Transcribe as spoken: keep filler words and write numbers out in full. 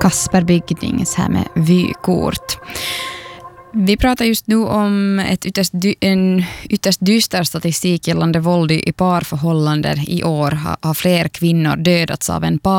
Kasper Bygdings här med vykort. Vi pratar just nu om ett ytterst dy- en ytterst dyster statistik gällande våld i parförhållanden. I år har, har fler kvinnor dödats av en par